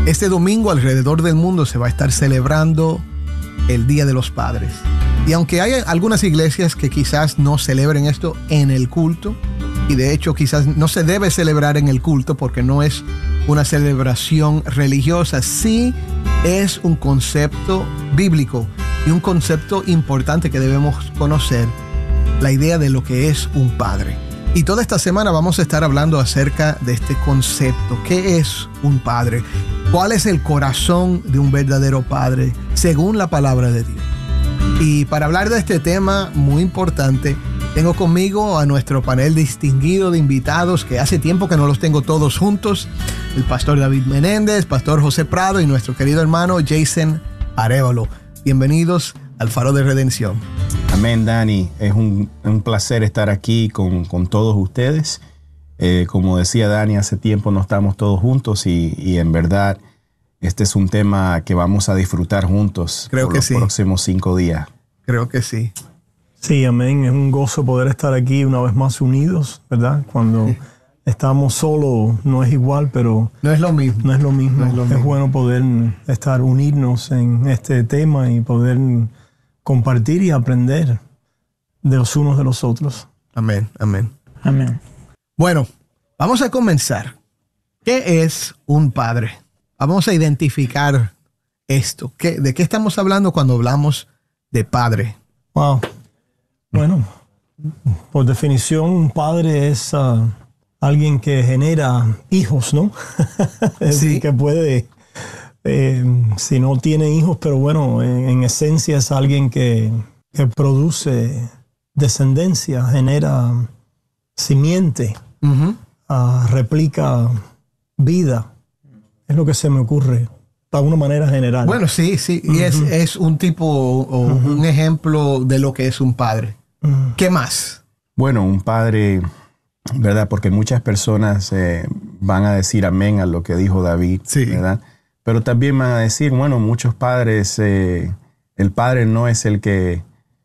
Este domingo alrededor del mundo se va a estar celebrando el Día de los Padres. Y aunque hay algunas iglesias que quizás no celebren esto en el culto, y de hecho quizás no se debe celebrar en el culto porque no es una celebración religiosa, sí es un concepto bíblico y un concepto importante que debemos conocer, la idea de lo que es un padre. Y toda esta semana vamos a estar hablando acerca de este concepto. ¿Qué es un padre? ¿Cuál es el corazón de un verdadero padre según la palabra de Dios? Y para hablar de este tema muy importante, tengo conmigo a nuestro panel distinguido de invitados, que hace tiempo que no los tengo todos juntos. El pastor David Menéndez, pastor José Prado y nuestro querido hermano Jason Arévalo. Bienvenidos al Faro de Redención. Amén, Dani. Es un placer estar aquí con todos ustedes. Como decía Dani, hace tiempo no estamos todos juntos y en verdad este es un tema que vamos a disfrutar juntos por los próximos 5 días. Creo que sí. Sí, amén. Es un gozo poder estar aquí una vez más unidos, ¿verdad? Cuando estamos solos no es igual, pero no es lo mismo. No es lo mismo. Es bueno poder unirnos en este tema y poder compartir y aprender de los unos de los otros. Amén, amén. Amén. Bueno, vamos a comenzar. ¿Qué es un padre? Vamos a identificar esto. ¿De qué estamos hablando cuando hablamos de padre? Wow. Bueno, por definición, un padre es alguien que genera hijos, ¿no? Es decir, que puede, si no tiene hijos, pero bueno, en esencia es alguien que produce descendencia, genera simiente, replica vida. Es lo que se me ocurre, de una manera general. Bueno, sí. Y es un tipo o un ejemplo de lo que es un padre. ¿Qué más? Bueno, un padre, ¿verdad? Porque muchas personas van a decir amén a lo que dijo David, sí, ¿verdad? Pero también van a decir, bueno, muchos padres, el padre no es el que,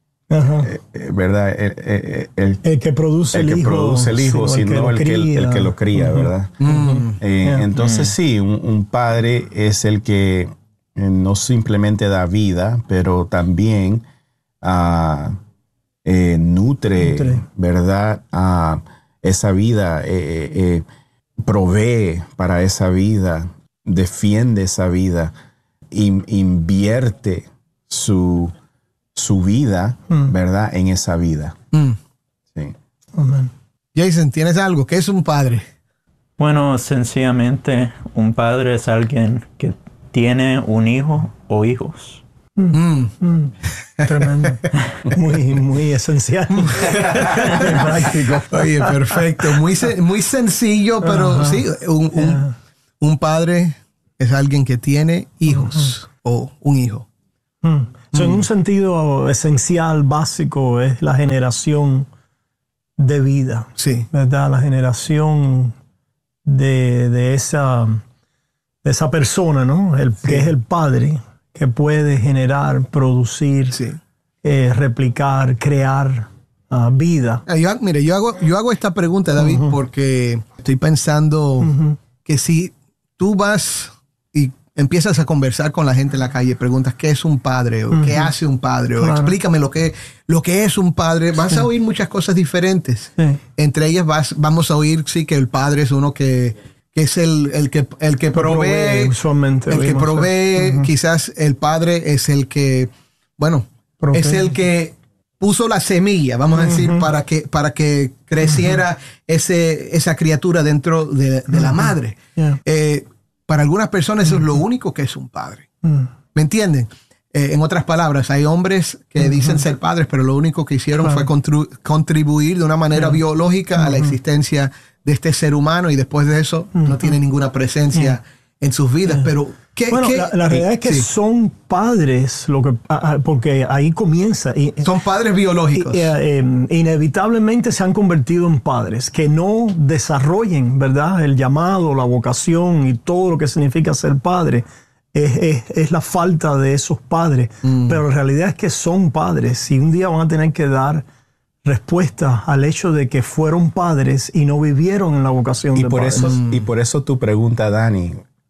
¿verdad? El que produce el hijo, sino el que lo cría, ¿verdad? Entonces sí, un padre es el que no simplemente da vida, pero también nutre, ¿verdad? Esa vida, provee para esa vida, defiende esa vida, invierte su vida, ¿verdad? En esa vida. Sí. Amén. Jason, ¿tienes algo? ¿Qué es un padre? Bueno, sencillamente un padre es alguien que tiene un hijo o hijos. Tremendo. Muy esencial. Muy práctico. Oye, perfecto. Muy sencillo, pero sí, un padre es alguien que tiene hijos o un hijo. En un sentido esencial, básico, es la generación de vida. Sí. ¿Verdad? La generación de esa persona, ¿no? Que es el padre, que puede generar, producir, replicar, crear vida. Yo hago esta pregunta, David, porque estoy pensando que si tú vas y empiezas a conversar con la gente en la calle, preguntas qué es un padre, o qué hace un padre, o explícame lo que es un padre, vas a oír muchas cosas diferentes. Sí. Entre ellas vamos a oír, que el padre es uno que es el que provee. Usualmente el que provee, quizás el padre es el que, es el que puso la semilla, vamos a decir, para que creciera esa criatura dentro de la madre. Yeah. Para algunas personas eso es lo único que es un padre. ¿Me entienden? En otras palabras, hay hombres que dicen ser padres, pero lo único que hicieron fue contribuir de una manera biológica a la existencia de este ser humano y después de eso no tiene ninguna presencia en sus vidas. Pero la realidad es que son padres, porque ahí comienza. Son padres biológicos. Inevitablemente se han convertido en padres que no desarrollen, ¿verdad? El llamado, la vocación y todo lo que significa ser padre. Es la falta de esos padres. Pero la realidad es que son padres y un día van a tener que dar respuesta al hecho de que fueron padres y no vivieron en la vocación de padres. Y por eso tu pregunta, Dani,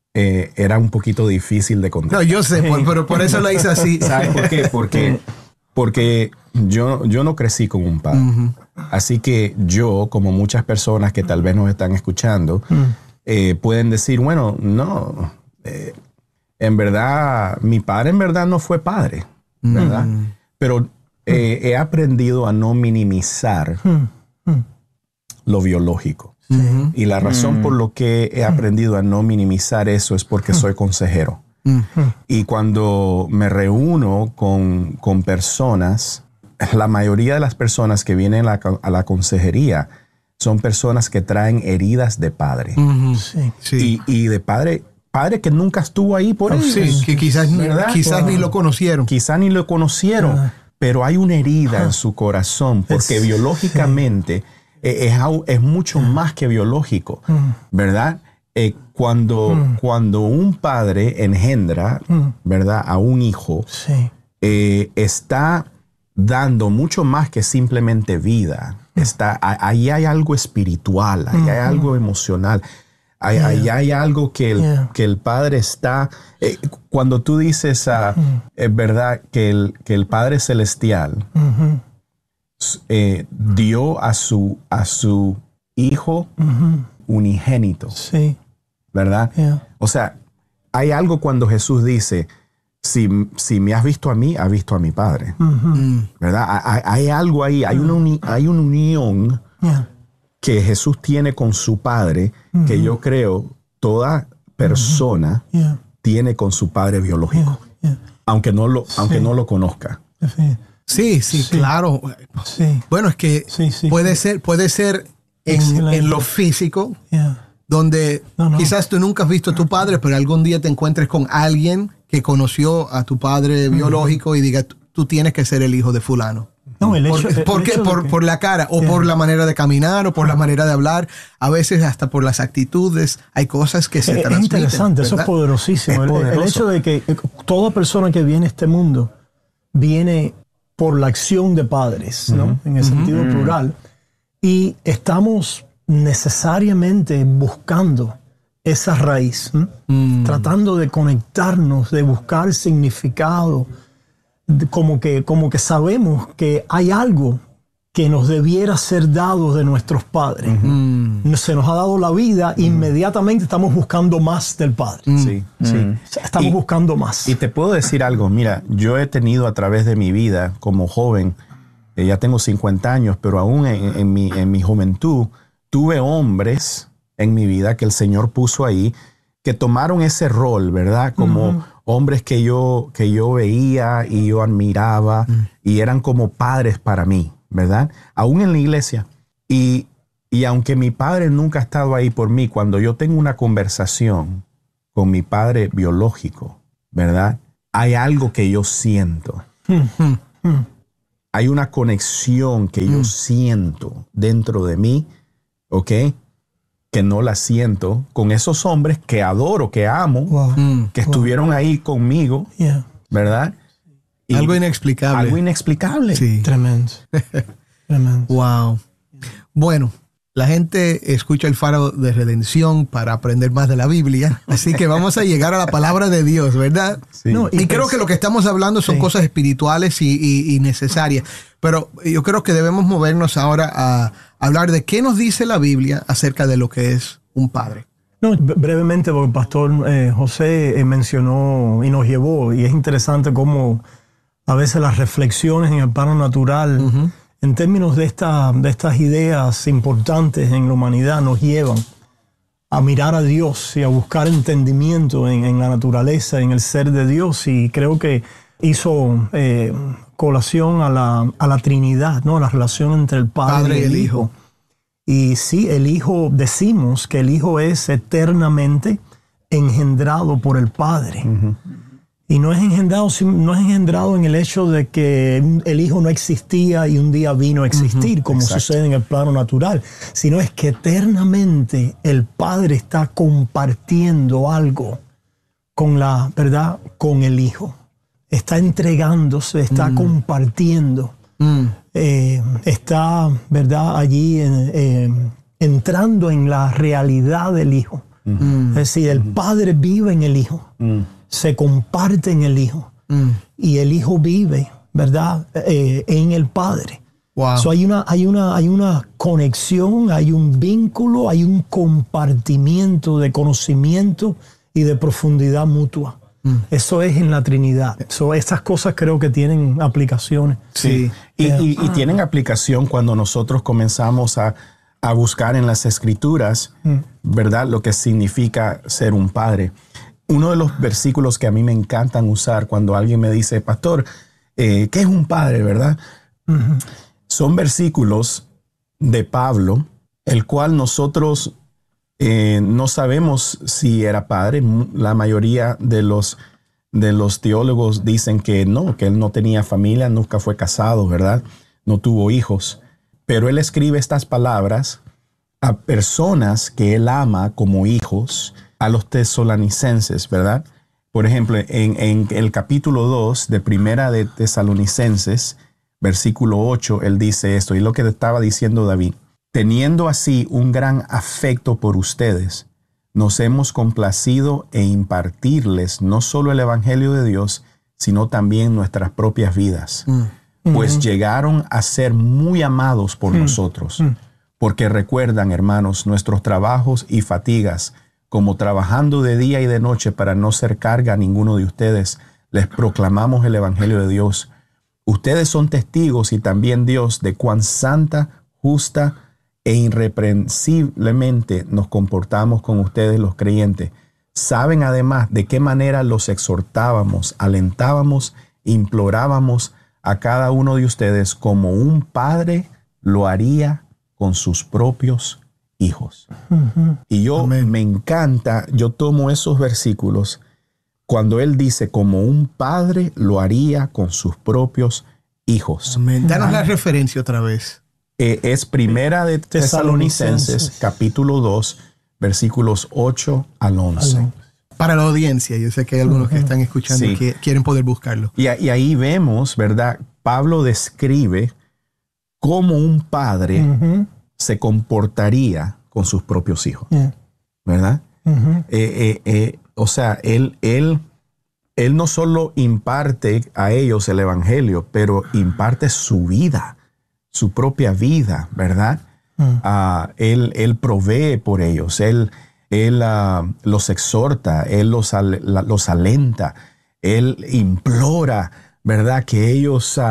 era un poquito difícil de contestar. No, yo sé, pero por eso lo hice así. ¿Sabes por qué? Porque yo no crecí con un padre. Uh-huh. Así que yo, como muchas personas que tal vez nos están escuchando, pueden decir, bueno, no, en verdad, mi padre en verdad no fue padre, ¿verdad? Pero he aprendido a no minimizar lo biológico. Uh-huh. Y la razón por lo que he aprendido a no minimizar eso es porque soy consejero. Uh-huh. Y cuando me reúno con personas, la mayoría de las personas que vienen a la consejería son personas que traen heridas de padre. Uh-huh. Sí. Y de padre que nunca estuvo ahí por ellos. Sí, que quizás ni lo conocieron. Quizás ni lo conocieron, pero hay una herida en su corazón porque biológicamente es mucho más que biológico, ¿verdad? Cuando un padre engendra, ¿verdad?, a un hijo, está dando mucho más que simplemente vida. Ahí hay algo espiritual, ahí hay algo emocional, ahí hay algo que el padre está... cuando tú dices, es verdad, que el Padre Celestial dio a su hijo unigénito. Sí. ¿Verdad? Yeah. O sea, hay algo cuando Jesús dice, si me has visto a mí, has visto a mi Padre. ¿Verdad? Hay algo ahí, hay una unión que Jesús tiene con su Padre, que yo creo toda persona tiene con su Padre biológico, aunque no lo conozca. Sí, claro. Sí. Bueno, es que puede ser en lo físico, donde quizás tú nunca has visto a tu padre, pero algún día te encuentres con alguien que conoció a tu padre biológico y diga, tú tienes que ser el hijo de fulano. No, por la cara, o por la manera de caminar, o por la manera de hablar, a veces hasta por las actitudes. Hay cosas que se transmiten. Es interesante, ¿verdad? Eso es poderosísimo. El hecho de que toda persona que viene a este mundo viene por la acción de padres, ¿no? En el sentido plural. Y estamos necesariamente buscando esa raíz, tratando de conectarnos, de buscar significado, como que sabemos que hay algo que nos debiera ser dado de nuestros padres. Se nos ha dado la vida, inmediatamente estamos buscando más del Padre. Sí. Estamos buscando más. Y te puedo decir algo, mira, yo he tenido a través de mi vida como joven, ya tengo 50 años, pero aún en mi juventud, tuve hombres en mi vida que el Señor puso ahí, que tomaron ese rol, ¿verdad? Como hombres que yo veía y yo admiraba y eran como padres para mí, ¿verdad? Aún en la iglesia. Y aunque mi padre nunca ha estado ahí por mí, cuando yo tengo una conversación con mi padre biológico, ¿verdad? Hay algo que yo siento. Hay una conexión que yo siento dentro de mí, ¿ok? Que no la siento con esos hombres que adoro, que amo, que estuvieron ahí conmigo, ¿verdad? Y algo inexplicable. Algo inexplicable. Sí. Tremendo. Wow. Bueno, la gente escucha el Faro de Redención para aprender más de la Biblia, así que vamos a llegar a la palabra de Dios, ¿verdad? Sí. No, y creo que lo que estamos hablando son cosas espirituales y necesarias, pero yo creo que debemos movernos ahora a hablar de qué nos dice la Biblia acerca de lo que es un padre. No, brevemente, porque el pastor José mencionó y nos llevó, y es interesante cómo a veces las reflexiones en el plano natural, en términos de estas ideas importantes en la humanidad, nos llevan a mirar a Dios y a buscar entendimiento en la naturaleza, en el ser de Dios. Y creo que hizo colación a la Trinidad, ¿no? A la relación entre el Padre y el Hijo. Y sí, el Hijo, decimos que el Hijo es eternamente engendrado por el Padre. Y no es engendrado en el hecho de que el Hijo no existía y un día vino a existir, como sucede en el plano natural, sino es que eternamente el Padre está compartiendo algo con la verdad, con el Hijo. Está entregándose, está compartiendo, está, ¿verdad?, allí entrando en la realidad del Hijo. Es decir, el Padre vive en el Hijo, se comparte en el Hijo, y el Hijo vive, ¿verdad?, en el Padre. Wow. So hay una conexión, hay un vínculo, hay un compartimiento de conocimiento y de profundidad mutua. Eso es en la Trinidad. So, estas cosas creo que tienen aplicaciones. Sí. Y tienen aplicación cuando nosotros comenzamos a buscar en las Escrituras, ¿verdad?, lo que significa ser un padre. Uno de los versículos que a mí me encantan usar cuando alguien me dice, pastor, ¿qué es un padre, verdad? Son versículos de Pablo, el cual nosotros no sabemos si era padre. La mayoría de los teólogos dicen que él no tenía familia, nunca fue casado, ¿verdad? No tuvo hijos. Pero él escribe estas palabras a personas que él ama como hijos, a los tesalonicenses, ¿verdad? Por ejemplo, en el capítulo 2 de Primera de Tesalonicenses, versículo 8, él dice esto, y lo que estaba diciendo David: teniendo así un gran afecto por ustedes, nos hemos complacido en impartirles no solo el Evangelio de Dios, sino también nuestras propias vidas. Pues llegaron a ser muy amados por nosotros, porque recuerdan, hermanos, nuestros trabajos y fatigas, como trabajando de día y de noche para no ser carga a ninguno de ustedes, les proclamamos el Evangelio de Dios. Ustedes son testigos, y también Dios, de cuán santa, justa e irreprensiblemente nos comportamos con ustedes los creyentes. Saben además de qué manera los exhortábamos, alentábamos, implorábamos a cada uno de ustedes como un padre lo haría con sus propios hijos. Y yo me encanta, yo tomo esos versículos cuando él dice como un padre lo haría con sus propios hijos. Amén. Danos la referencia otra vez. Es Primera de Tesalonicenses, capítulo 2, versículos 8 al 11. Para la audiencia, yo sé que hay algunos que están escuchando que quieren poder buscarlo. Y ahí vemos, ¿verdad? Pablo describe cómo un padre se comportaría con sus propios hijos, ¿verdad? O sea, él no solo imparte a ellos el Evangelio, pero imparte su vida, su propia vida, ¿verdad? Él provee por ellos, él los exhorta, él los alenta, él implora, ¿verdad?, que ellos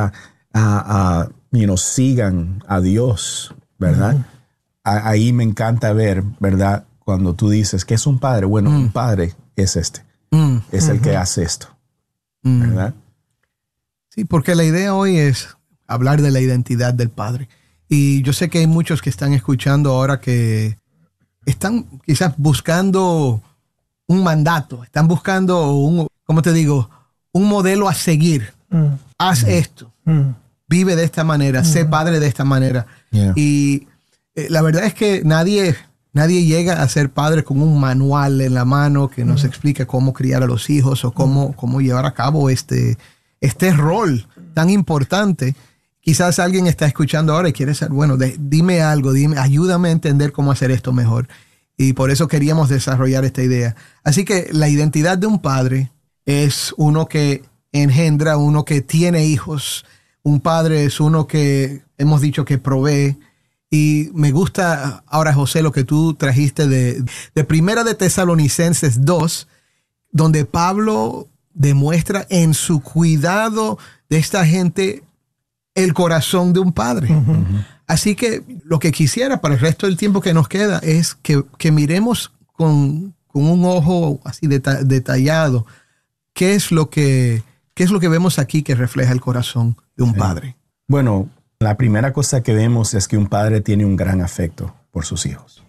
sigan a Dios, ¿verdad? Ahí me encanta ver, ¿verdad?, cuando tú dices que es un padre. Bueno, un padre es es el que hace esto, ¿verdad? Sí, porque la idea hoy es hablar de la identidad del padre. Y yo sé que hay muchos que están escuchando ahora que están quizás buscando un mandato, están buscando un modelo a seguir. Haz esto, vive de esta manera, sé padre de esta manera. Yeah. Y la verdad es que nadie llega a ser padre con un manual en la mano que nos explica cómo criar a los hijos o cómo llevar a cabo este rol tan importante. Quizás alguien está escuchando ahora y quiere saber, bueno, dime algo, ayúdame a entender cómo hacer esto mejor. Y por eso queríamos desarrollar esta idea. Así que la identidad de un padre es uno que engendra, uno que tiene hijos. Un padre es uno que hemos dicho que provee. Y me gusta ahora, José, lo que tú trajiste de Primera de Tesalonicenses 2, donde Pablo demuestra en su cuidado de esta gente el corazón de un padre. Así que lo que quisiera para el resto del tiempo que nos queda es que miremos con un ojo así detallado qué es lo que vemos aquí que refleja el corazón de un padre. Bueno, la primera cosa que vemos es que un padre tiene un gran afecto por sus hijos.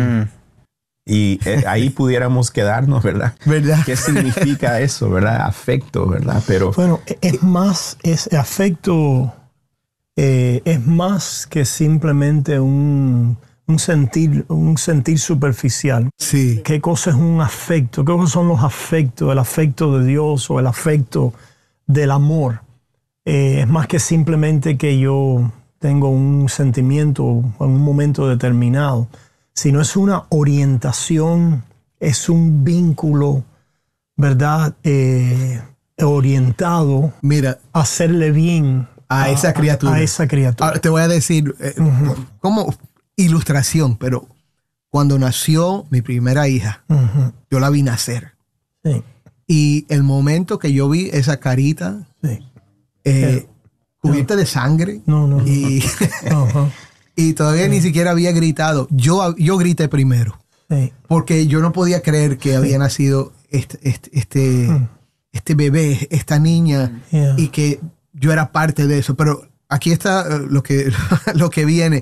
Y ahí pudiéramos quedarnos, ¿verdad? ¿Verdad? ¿Qué significa eso, verdad? Afecto, ¿verdad? Pero bueno, es afecto, es más que simplemente un sentir superficial. Sí. ¿Qué cosa es un afecto? ¿Qué cosas son los afectos? El afecto de Dios o el afecto del amor. Es más que simplemente que yo tengo un sentimiento en un momento determinado, sino es una orientación es un vínculo, ¿verdad? Orientado, mira, a hacerle bien a esa criatura. A esa criatura. Ahora te voy a decir como ilustración, pero cuando nació mi primera hija, yo la vi nacer. Sí. Y el momento que yo vi esa carita cubierta de sangre y, y todavía ni siquiera había gritado, yo grité primero. Sí. Porque yo no podía creer que había nacido este bebé, esta niña, y que yo era parte de eso. Pero aquí está lo que viene.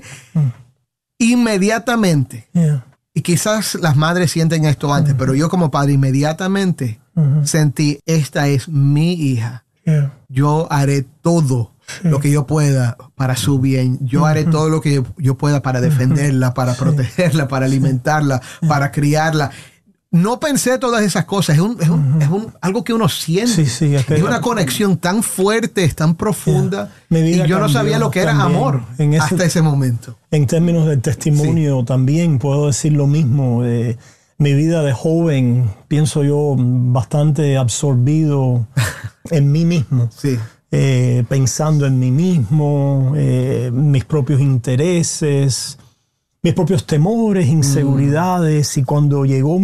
Inmediatamente, y quizás las madres sienten esto antes, pero yo como padre inmediatamente sentí, esta es mi hija. Yo haré todo lo que yo pueda para su bien. Yo haré todo lo que yo pueda para defenderla, para protegerla, para alimentarla, para criarla. No pensé todas esas cosas. Es algo que uno siente. Es una conexión tan fuerte, tan profunda. Y yo no sabía lo que era amor hasta ese momento. En términos del testimonio también puedo decir lo mismo. Mi vida de joven, pienso yo, bastante absorbido en mí mismo. Sí. Pensando en mí mismo, mis propios intereses, mis propios temores, inseguridades. Y cuando llegó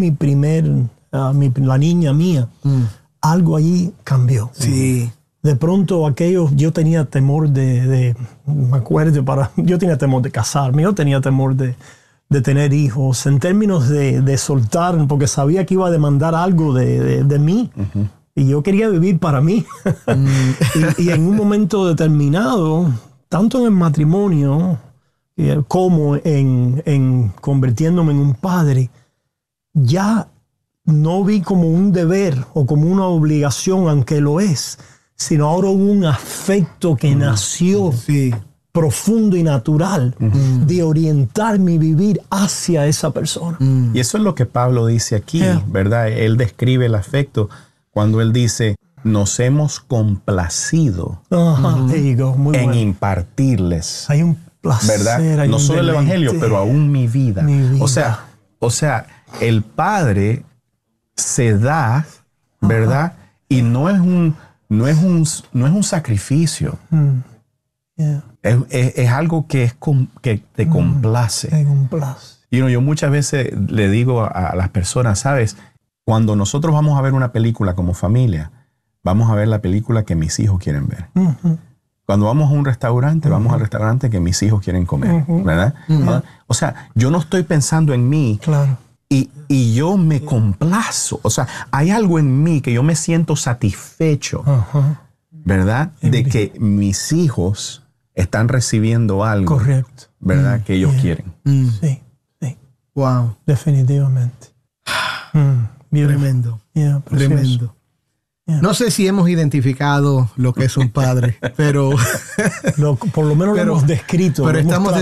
la niña mía, algo allí cambió. Sí. De pronto yo tenía temor me acuerdo, yo tenía temor de casarme, yo tenía temor de tener hijos, en términos de soltar, porque sabía que iba a demandar algo de mí. Y yo quería vivir para mí. y en un momento determinado, tanto en el matrimonio como en convirtiéndome en un padre, ya no vi como un deber o como una obligación, aunque lo es, sino ahora hubo un afecto que nació profundo y natural de orientar mi vivir hacia esa persona. Y eso es lo que Pablo dice aquí, ¿verdad? Él describe el afecto cuando él dice, nos hemos complacido en impartirles. Hay un placer, ¿verdad? No solo el evangelio, pero aún mi vida. O sea, el Padre se da, ¿verdad? Y no es un sacrificio. Es algo que te complace. Me complace. Yo muchas veces le digo a las personas, ¿sabes? Cuando nosotros vamos a ver una película como familia, vamos a ver la película que mis hijos quieren ver. Cuando vamos a un restaurante, vamos al restaurante que mis hijos quieren comer, ¿verdad? O sea, yo no estoy pensando en mí. Claro. Y yo me complazo. O sea, hay algo en mí que yo me siento satisfecho, ¿verdad? De que mis hijos están recibiendo algo, correcto, ¿verdad? Que ellos quieren. Sí. Wow. Definitivamente. Tremendo. Tremendo. No sé si hemos identificado lo que es un padre, pero por lo menos lo hemos descrito. Pero estamos